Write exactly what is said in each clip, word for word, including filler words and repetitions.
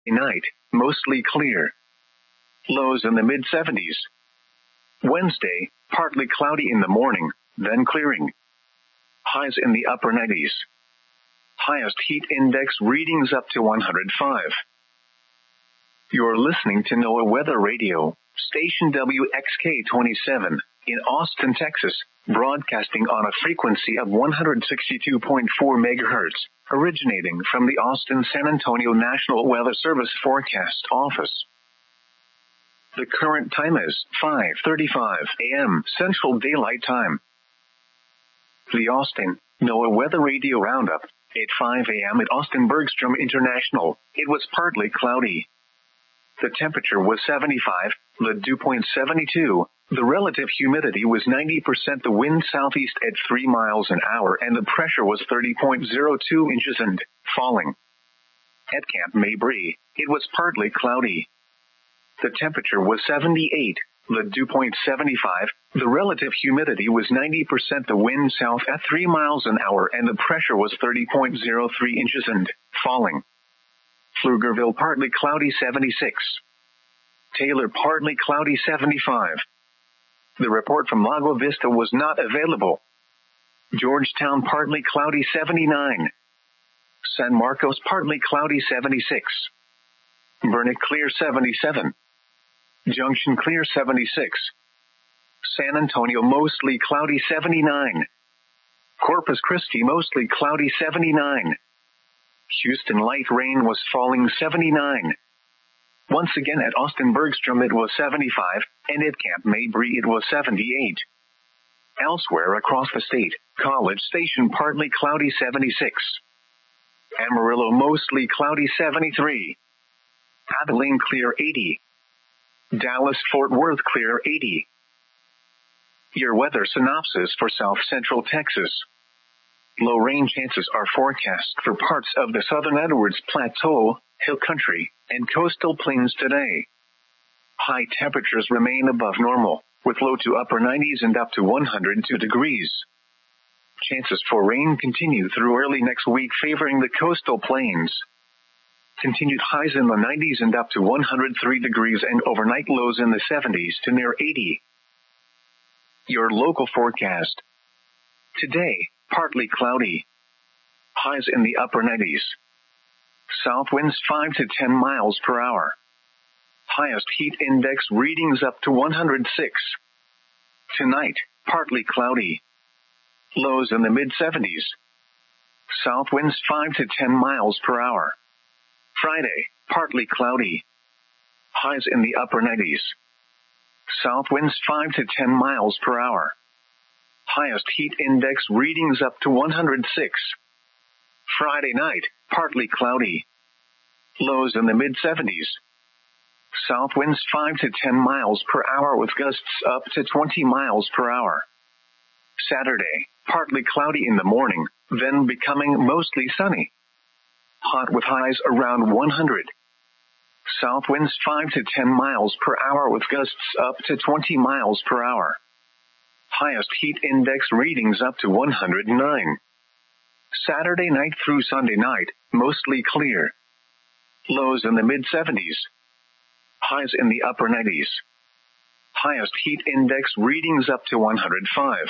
Night, mostly clear. Lows in the mid seventies. Wednesday, partly cloudy in the morning, then clearing. Highs in the upper nineties. Highest heat index readings up to one hundred five. You're listening to NOAA Weather Radio, station W X K twenty-seven, in Austin, Texas, broadcasting on a frequency of one hundred sixty-two point four megahertz, originating from the Austin-San Antonio National Weather Service Forecast Office. The current time is five thirty-five a.m. Central Daylight Time. The Austin NOAA Weather Radio Roundup. At five a.m. at Austin Bergstrom International, it was partly cloudy. The temperature was seventy-five, the dew point seventy-two, the relative humidity was ninety percent, the wind southeast at three miles an hour, and the pressure was thirty point zero two inches and falling. At Camp Mabry, it was partly cloudy. The temperature was seventy-eight, the dew point seventy-five, the relative humidity was ninety percent, the wind south at three miles an hour, and the pressure was thirty point zero three inches and falling. Pflugerville partly cloudy seventy-six. Taylor partly cloudy seventy-five. The report from Lago Vista was not available. Georgetown partly cloudy seventy-nine. San Marcos partly cloudy seventy-six. Burnet clear seventy-seven. Junction clear seventy-six. San Antonio mostly cloudy seventy-nine. Corpus Christi mostly cloudy seventy-nine. Houston light rain was falling seventy-nine. Once again at Austin Bergstrom it was seventy-five, and at Camp Mabry it was seventy-eight. Elsewhere across the state, College Station partly cloudy seventy-six. Amarillo mostly cloudy seventy-three. Abilene clear eighty. Dallas-Fort Worth clear eighty. Your weather synopsis for South Central Texas. Low rain chances are forecast for parts of the southern Edwards Plateau, Hill Country, and coastal plains today. High temperatures remain above normal, with low to upper nineties and up to one hundred two degrees. Chances for rain continue through early next week, favoring the coastal plains. Continued highs in the nineties and up to one hundred three degrees, and overnight lows in the seventies to near eighty. Your local forecast. Today, partly cloudy. Highs in the upper nineties. South winds five to ten miles per hour. Highest heat index readings up to one hundred six. Tonight, partly cloudy. Lows in the mid seventies. South winds five to ten miles per hour. Friday, partly cloudy. Highs in the upper nineties. South winds five to ten miles per hour. Highest heat index readings up to one hundred six. Friday night, partly cloudy. Lows in the mid seventies. South winds five to ten miles per hour with gusts up to twenty miles per hour. Saturday, partly cloudy in the morning, then becoming mostly sunny. Hot with highs around one hundred. South winds five to ten miles per hour with gusts up to twenty miles per hour. Highest heat index readings up to one hundred nine. Saturday night through Sunday night, mostly clear. Lows in the mid seventies. Highs in the upper nineties. Highest heat index readings up to one hundred five.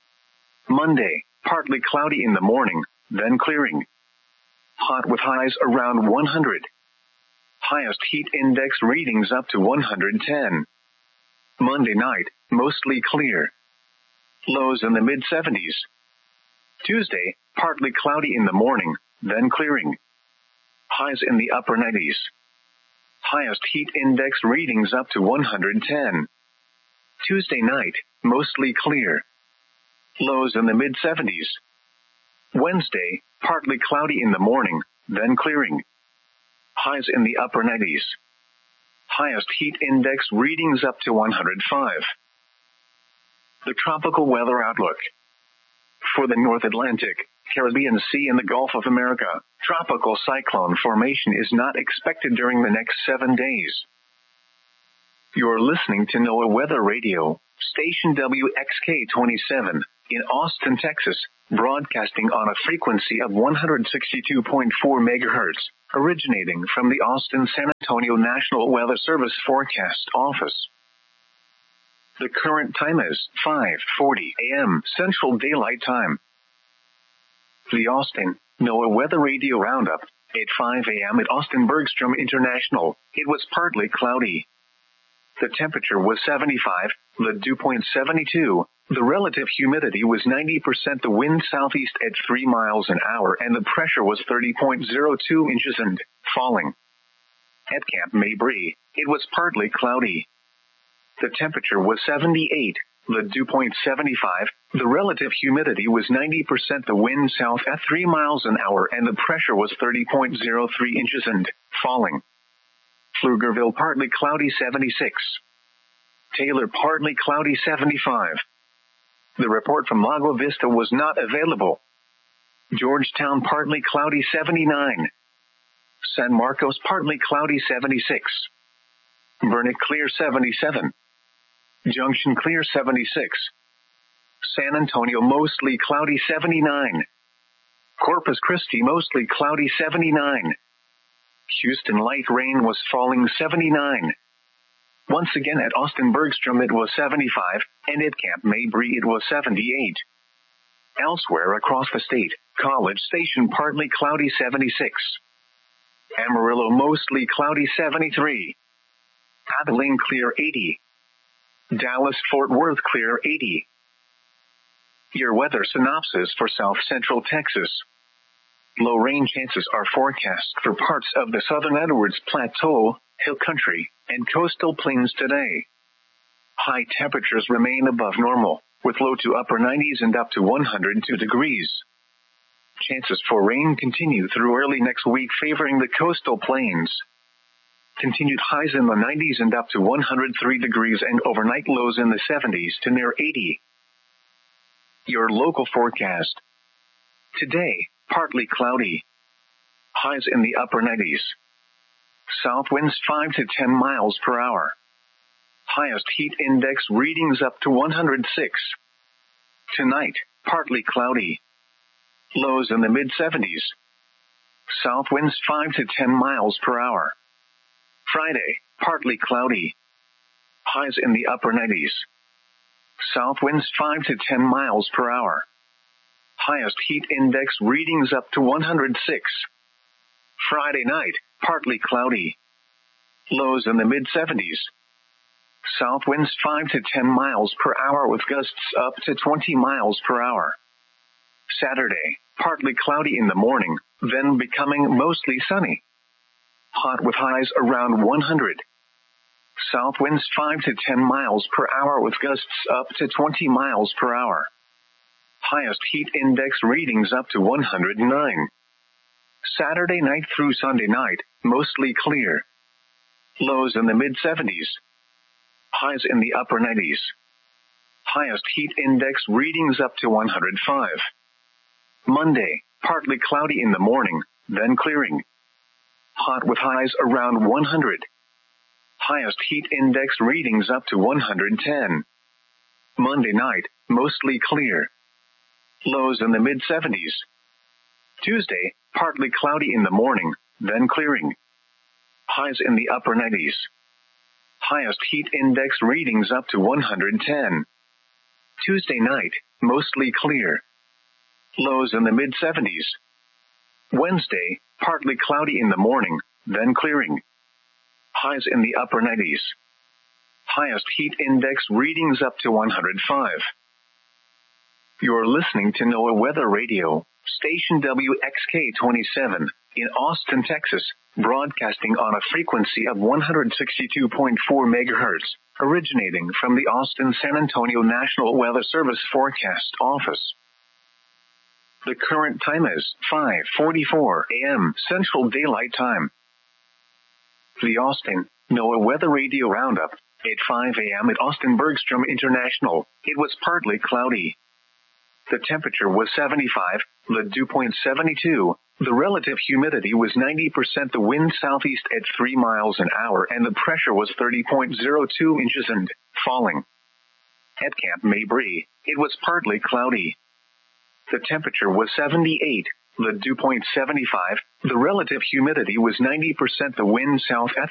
Monday, partly cloudy in the morning, then clearing. Hot with highs around one hundred. Highest heat index readings up to one hundred ten. Monday night, mostly clear. Lows in the mid seventies. Tuesday, partly cloudy in the morning, then clearing. Highs in the upper nineties. Highest heat index readings up to one hundred ten. Tuesday night, mostly clear. Lows in the mid seventies. Wednesday, partly cloudy in the morning, then clearing. Highs in the upper nineties. Highest heat index readings up to one hundred five. The tropical weather outlook. For the North Atlantic, Caribbean Sea and the Gulf of America, tropical cyclone formation is not expected during the next seven days. You're listening to NOAA Weather Radio, station W X K twenty-seven, in Austin, Texas, broadcasting on a frequency of one hundred sixty-two point four megahertz, originating from the Austin San Antonio National Weather Service Forecast Office. The current time is five forty a.m. Central Daylight Time. The Austin NOAA Weather Radio Roundup. At five a.m. at Austin Bergstrom International, it was partly cloudy. The temperature was seventy-five, the dew point seventy-two, the relative humidity was ninety percent, the wind southeast at three miles an hour, and the pressure was thirty point zero two inches and falling. At Camp Mabry, it was partly cloudy. The temperature was seventy-eight, the dew point seventy-five, the relative humidity was ninety percent, the wind south at three miles an hour, and the pressure was thirty point zero three inches and falling. Pflugerville partly cloudy seventy-six. Taylor partly cloudy seventy-five. The report from Lago Vista was not available. Georgetown partly cloudy seventy-nine. San Marcos partly cloudy seventy-six. Burnet clear seventy-seven. Junction clear seventy-six. San Antonio mostly cloudy seventy-nine. Corpus Christi mostly cloudy seventy-nine. Houston light rain was falling seventy-nine. Once again at Austin Bergstrom it was seventy-five, and at Camp Mabry it was seventy-eight. Elsewhere across the state, College Station partly cloudy seventy-six. Amarillo mostly cloudy seventy-three. Abilene clear eighty. Dallas-Fort Worth clear eighty. Your weather synopsis for South Central Texas. Low rain chances are forecast for parts of the southern Edwards Plateau, Hill Country, and coastal plains today. High temperatures remain above normal, with low to upper nineties and up to one hundred two degrees. Chances for rain continue through early next week, favoring the coastal plains. Continued highs in the nineties and up to one hundred three degrees, and overnight lows in the seventies to near eighty. Your local forecast. Today, partly cloudy. Highs in the upper nineties. South winds five to ten miles per hour. Highest heat index readings up to one hundred six. Tonight, partly cloudy. Lows in the mid seventies. South winds five to ten miles per hour. Friday, partly cloudy. Highs in the upper nineties. South winds five to ten miles per hour. Highest heat index readings up to one hundred six. Friday night, partly cloudy. Lows in the mid seventies. South winds five to ten miles per hour with gusts up to twenty miles per hour. Saturday, partly cloudy in the morning, then becoming mostly sunny. Hot with highs around one hundred. South winds five to ten miles per hour with gusts up to twenty miles per hour. Highest heat index readings up to one hundred nine. Saturday night through Sunday night, mostly clear. Lows in the mid seventies. Highs in the upper nineties. Highest heat index readings up to one hundred five. Monday, partly cloudy in the morning, then clearing. Hot with highs around one hundred. Highest heat index readings up to one hundred ten. Monday night, mostly clear. Lows in the mid seventies. Tuesday, partly cloudy in the morning, then clearing. Highs in the upper nineties. Highest heat index readings up to one hundred ten. Tuesday night, mostly clear. Lows in the mid seventies. Wednesday, partly cloudy in the morning, then clearing. Highs in the upper nineties. Highest heat index readings up to one hundred five. You're listening to NOAA Weather Radio, station W X K twenty-seven, in Austin, Texas, broadcasting on a frequency of one hundred sixty-two point four megahertz, originating from the Austin San Antonio National Weather Service Forecast Office. The current time is five forty-four a.m. Central Daylight Time. The Austin NOAA Weather Radio Roundup. At five a.m. at Austin Bergstrom International, it was partly cloudy. The temperature was seventy-five, the dew point seventy-two, the relative humidity was ninety percent, the wind southeast at three miles an hour, and the pressure was thirty point zero two inches and falling. At Camp Mabry, it was partly cloudy. The temperature was seventy-eight. The dew point seventy-five. The relative humidity was ninety percent. The wind south at